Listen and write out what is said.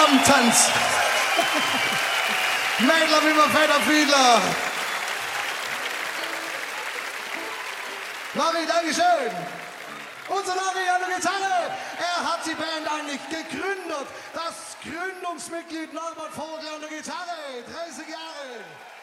Abendtanz. Mädler wie mein fetter Fiedler. Larry, Dankeschön. Unser Larry an der Gitarre. Er hat die Band eigentlich gegründet. Das Gründungsmitglied Norbert Vogel an der Gitarre. 30 Jahre.